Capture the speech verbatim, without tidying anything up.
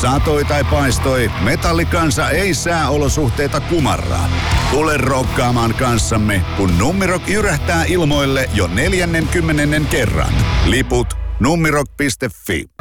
Satoi tai paistoi, metallikansa ei sääolosuhteita kumarra. Tule rokkaamaan kanssamme, kun Nummirok jyrähtää ilmoille jo neljännenkymmenennen kerran. Liput nummirok piste fi.